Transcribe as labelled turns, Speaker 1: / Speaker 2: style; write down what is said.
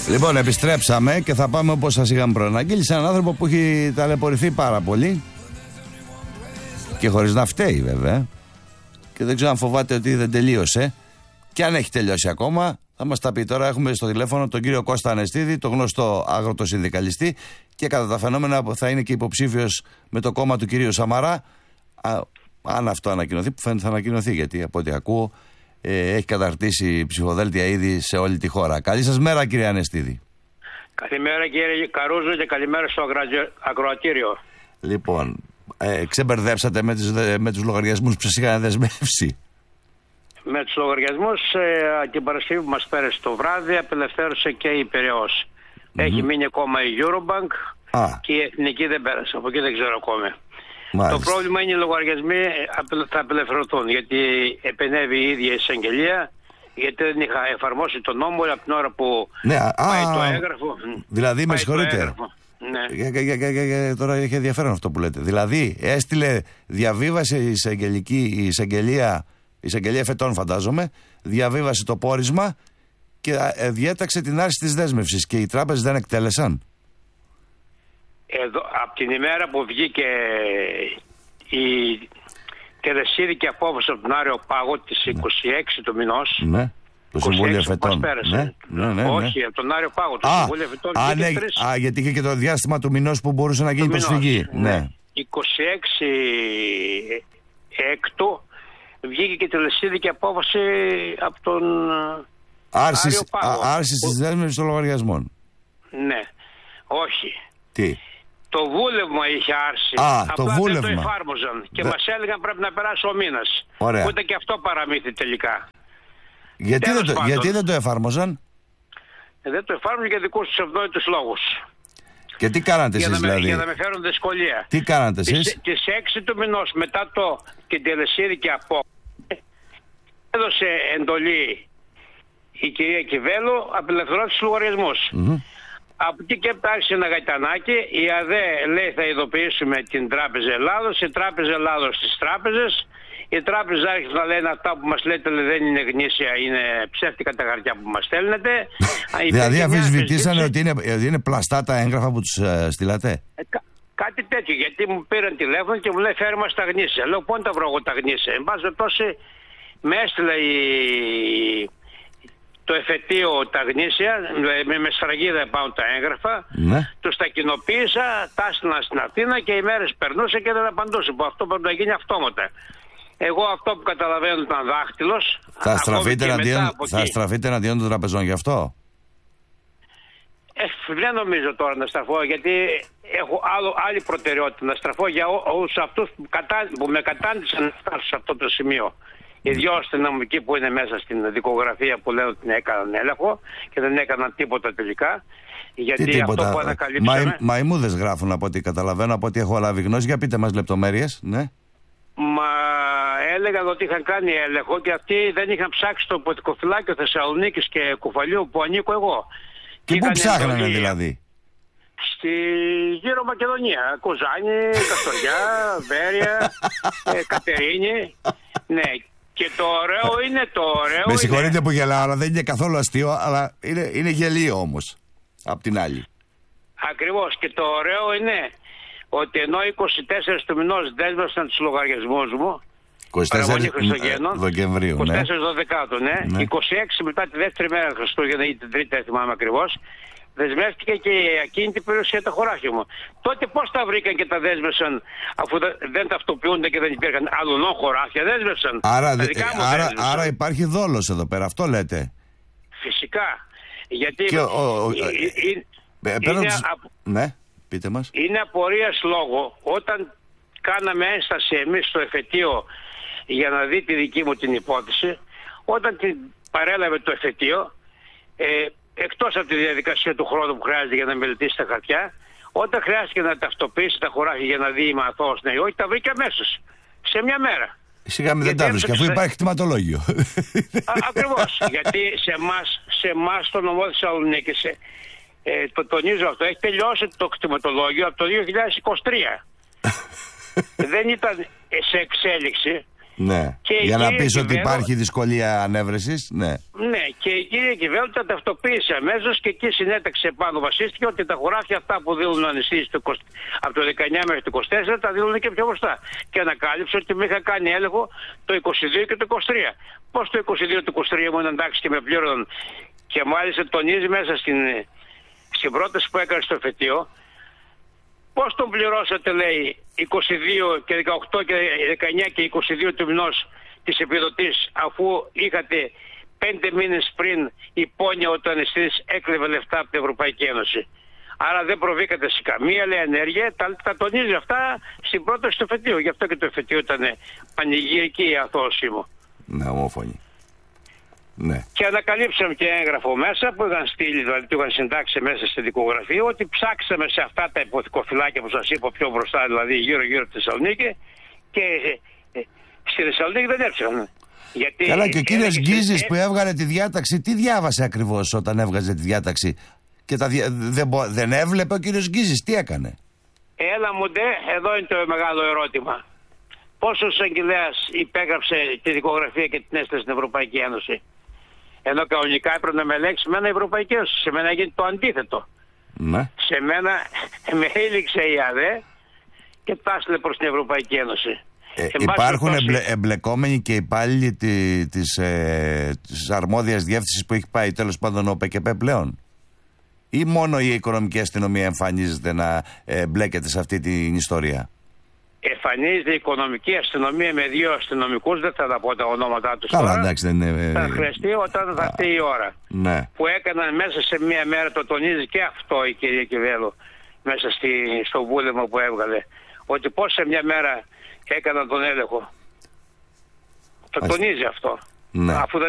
Speaker 1: Λοιπόν, επιστρέψαμε και θα πάμε όπως σας είχαμε προαναγγείλει σε έναν άνθρωπο που έχει ταλαιπωρηθεί πάρα πολύ και χωρίς να φταίει βέβαια, και δεν ξέρω αν φοβάται ότι δεν τελείωσε, και αν έχει τελειώσει ακόμα θα μας τα πει. Τώρα έχουμε στο τηλέφωνο τον κύριο Κώστα Ανεστίδη, το γνωστό αγροτοσυνδικαλιστή, και κατά τα φαινόμενα θα είναι και υποψήφιος με το κόμμα του κυρίου Σαμαρά, αν αυτό ανακοινωθεί, που φαίνεται θα ανακοινωθεί, γιατί από ό,τι ακούω έχει καταρτήσει ψηφοδέλτια ήδη σε όλη τη χώρα. Καλή σας μέρα, κύριε Ανεστίδη.
Speaker 2: Καλημέρα, κύριε Καρούζο, και καλημέρα στο ακροατήριο.
Speaker 1: Λοιπόν, ξεμπερδέψατε με τους λογαριασμούς που σας είχαν δεσμεύσει?
Speaker 2: Με τους λογαριασμούς, την Παρασκευή που μας πέρασε το βράδυ απελευθέρωσε και η Πειραιώς. Έχει μείνει ακόμα η Eurobank και η Εθνική δεν πέρασε. Από εκεί δεν ξέρω ακόμη.
Speaker 1: Μάλιστα.
Speaker 2: Το πρόβλημα είναι οι λογαριασμοί θα απελευθερωθούν, γιατί επενέβη η ίδια η εισαγγελία, γιατί δεν είχα εφαρμόσει τον νόμο από την ώρα που πάει το έγγραφο. Δηλαδή, με συγχωρείτε.
Speaker 1: Ναι. Τώρα έχει ενδιαφέρον αυτό που λέτε. Δηλαδή, έστειλε διαβίβαση η εισαγγελία φετών, φαντάζομαι, διαβίβασε το πόρισμα και διέταξε την άρση της δέσμευσης, και οι τράπεζες δεν εκτέλεσαν.
Speaker 2: Εδώ, από την ημέρα που βγήκε η τελεσίδικη απόφαση από τον Άριο Πάγο της 26 του μηνός.
Speaker 1: Ναι, το Συμβούλιο Φετών.
Speaker 2: Ναι. Όχι, από τον Άριο Πάγο, το Συμβούλιο Φετών.
Speaker 1: Γιατί είχε και το διάστημα του μηνός που μπορούσε να γίνει προσφυγή. Ναι.
Speaker 2: 26 έκτου βγήκε και η τελεσίδικη απόφαση από τον Άριο Πάγο.
Speaker 1: Άρση της δέσμευσης των λογαριασμών.
Speaker 2: Ναι, όχι.
Speaker 1: Τι?
Speaker 2: Το βούλευμα είχε άρσει. Απλά δεν το εφάρμοζαν. Και μας έλεγαν πρέπει να περάσει ο μήνας.
Speaker 1: Ωραία.
Speaker 2: Ούτε και αυτό παραμύθι τελικά.
Speaker 1: Γιατί δεν το εφάρμοζαν?
Speaker 2: Δεν το εφάρμοζαν για δικούς τους ευνόητους λόγους.
Speaker 1: Και τι κάνατε εσείς δηλαδή?
Speaker 2: Για να με φέρουν δυσκολία.
Speaker 1: Τι κάνατε εσείς?
Speaker 2: Τις 6 του μηνός μετά την τελεσίδικη απόφαση έδωσε εντολή η κυρία Κιβέλου, απελευθερώσει τους λογαριασμούς. Από εκεί και έπειτα άρχισε ένα γαϊτανάκι. Η ΑΔΕ λέει θα ειδοποιήσουμε την Τράπεζα Ελλάδος, η Τράπεζα Ελλάδος στις τράπεζες. Η Τράπεζα άρχισε να λένε αυτά που μας λέτε δεν είναι γνήσια, είναι ψεύτικα τα χαρτιά που μας στέλνετε.
Speaker 1: Δηλαδή αμφισβητήσανε ότι είναι πλαστά τα έγγραφα που τους στείλατε?
Speaker 2: Κάτι τέτοιο, γιατί μου πήραν τηλέφωνο και μου λέει φέρε μας τα γνήσια. Λέω πού να τα βρω εγώ τα γνήσια? Εν πάση περιπτώσει με έστειλε το εφετείο τα γνήσια, με σφραγίδα επάνω τα έγγραφα, τους τα κοινοποίησα, τα έστειλα στην Αθήνα και οι μέρες περνούσε και δεν απαντούσε. Που αυτό πρέπει να γίνει αυτόματα. Εγώ αυτό που καταλαβαίνω ήταν δάχτυλος.
Speaker 1: Θα στραφείτε εναντίον των τραπεζών γι' αυτό?
Speaker 2: Δεν νομίζω τώρα να στραφώ, γιατί έχω άλλη προτεραιότητα. Να στραφώ για όλους αυτούς που με κατάντησαν να φτάσω σε αυτό το σημείο. Οι δυο αστυνομικοί που είναι μέσα στην δικογραφία που λένε ότι έκαναν έλεγχο και δεν έκαναν τίποτα τελικά. Γιατί αυτό που ανακαλύψαμε.
Speaker 1: Μαϊμούδες γράφουν από ό,τι καταλαβαίνω, από ό,τι έχω λάβει γνώση. Για πείτε μας λεπτομέρειες. Ναι.
Speaker 2: Μα έλεγαν ότι είχαν κάνει έλεγχο και αυτοί δεν είχαν ψάξει το ποτικοφυλάκιο Θεσσαλονίκης και Κουφαλίου που ανήκω εγώ.
Speaker 1: Και πού ψάχνανε δηλαδή?
Speaker 2: Στη γύρω Μακεδονία. Κοζάνη, Καστοριά, Βέρεια, Κατερίνη. Ναι. Και το ωραίο είναι
Speaker 1: Με συγχωρείτε που γελάω, αλλά δεν είναι καθόλου αστείο, αλλά είναι γελίο όμως, απ' την άλλη.
Speaker 2: Ακριβώς. Και το ωραίο είναι ότι ενώ 24 του μηνός δέσμευσαν τους λογαριασμούς μου,
Speaker 1: 24 Δεκεμβρίου,
Speaker 2: 24 Δεκάτου, ναι. 26 μετά τη δεύτερη μέρα Χριστούγεννα ή την τρίτη, δεν θυμάμαι ακριβώς, δεσμεύτηκε και η ακίνητη περιουσία τα χωράφια μου. Τότε πώς τα βρήκαν και τα δέσμευσαν, αφού δεν ταυτοποιούνται και δεν υπήρχαν άλλων χωράφια? Δέσμευσαν.
Speaker 1: Άρα υπάρχει δόλος εδώ πέρα, αυτό λέτε?
Speaker 2: Φυσικά. Γιατί
Speaker 1: ναι, πείτε μας.
Speaker 2: Είναι απορίας λόγο. Όταν κάναμε ένσταση εμείς στο εφετείο για να δει τη δική μου την υπόθεση, όταν την παρέλαβε το εφετείο, εκτός από τη διαδικασία του χρόνου που χρειάζεται για να μελετήσει τα χαρτιά, όταν χρειάστηκε να ταυτοποιήσει τα χωράφια για να δει είμαι αθώος ναι ή όχι, τα βρήκε αμέσως. Σε μια μέρα.
Speaker 1: Σιγά μην δεν τα βρίσκει, αφού υπάρχει κτηματολόγιο.
Speaker 2: Ακριβώς. Γιατί σε εμάς το νομό Θεσσαλονίκης, το τονίζω αυτό, έχει τελειώσει το κτηματολόγιο από το 2023. Δεν ήταν σε εξέλιξη.
Speaker 1: Ναι. Για να πεις ότι υπάρχει δυσκολία ανέβρεσης. Ναι.
Speaker 2: Ναι, και η κυρία Κιβέλου τα ταυτοποίησε αμέσως και εκεί συνέταξε πάνω, βασίστηκε ότι τα χωράφια αυτά που δίνουν αναισθήσεις από το 19 μέχρι το 24 τα δίνουν και πιο μπροστά. Και ανακάλυψε ότι με είχα κάνει έλεγχο το 22 και το 23. Πώς το 22 το 23 ήμουν εντάξει και με πλήρωναν, και μάλιστα τονίζει μέσα στην πρόταση που έκανε στο εφετείο, πώς τον πληρώσατε, λέει, 22 και 18 και 19 και 22 του μηνός της επιδοτής, αφού είχατε 5 μήνες πριν υπόνοια όταν εσείς έκλεβε λεφτά από την Ευρωπαϊκή Ένωση. Άρα δεν προβήκατε σε καμία, λέει, ενέργεια. Τα τονίζει αυτά στην πρόταση του εφετείου. Γι' αυτό και το εφετείο ήταν πανηγυρική η αθώωση μου.
Speaker 1: Ναι, ομόφωνη. Ναι.
Speaker 2: Και ανακαλύψαμε και έγγραφο μέσα που είχαν στείλει, δηλαδή του είχαν συντάξει μέσα στη δικογραφία, ότι ψάξαμε σε αυτά τα υποθηκοφυλάκια που σας είπα πιο μπροστά, δηλαδή γύρω-γύρω από τη Θεσσαλονίκη, και στη Θεσσαλονίκη δεν έψαχναν.
Speaker 1: Καλά, και ο κύριος Γκίζης που έβγαλε τη διάταξη, τι διάβασε ακριβώς όταν έβγαζε τη διάταξη? Και δεν έβλεπε ο κύριος Γκίζης, τι έκανε?
Speaker 2: Έλα μου ντε, εδώ είναι το μεγάλο ερώτημα. Πόσος εισαγγελέας υπέγραψε τη δικογραφία και την έστειλε στην Ευρωπαϊκή Ένωση? Ενώ κανονικά έπρεπε να με ελέγξει με ένα Ευρωπαϊκή Ένωση. Σε μένα έγινε το αντίθετο.
Speaker 1: Ναι.
Speaker 2: Σε μένα με έληξε η ΑΔΕ και τα έστειλε προς την Ευρωπαϊκή Ένωση.
Speaker 1: Υπάρχουν εμπλεκόμενοι και υπάλληλοι της αρμόδιας διεύθυνσης που έχει πάει τέλος πάντων ο ΠΚΠ πλέον? Ή μόνο η οικονομική αστυνομία εμφανίζεται να μπλέκεται σε αυτή την ιστορία?
Speaker 2: Εμφανίζεται η οικονομική αστυνομία με 2 αστυνομικούς, δεν θα τα πω τα ονόματά τους.
Speaker 1: Καλά,
Speaker 2: τώρα.
Speaker 1: εντάξει, δεν είναι...
Speaker 2: Θα χρειαστεί όταν θα έρθει η ώρα.
Speaker 1: Ναι.
Speaker 2: Που έκαναν μέσα σε μία μέρα, το τονίζει και αυτό η κυρία Κιβέλου, μέσα στο βούλευμα που έβγαλε, ότι πώς σε μία μέρα έκαναν τον έλεγχο. Το τονίζει αυτό.
Speaker 1: Ναι.
Speaker 2: Αφού δεν